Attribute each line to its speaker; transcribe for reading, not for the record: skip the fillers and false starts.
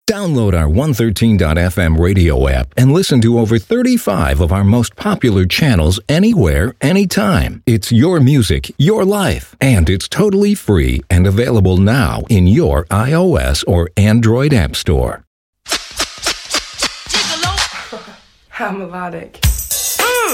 Speaker 1: Download our 113.fm radio app and listen to over 35 of our most popular channels anywhere, anytime. It's your music, your life, and it's totally free and available now in your iOS or Android app store.
Speaker 2: How melodic.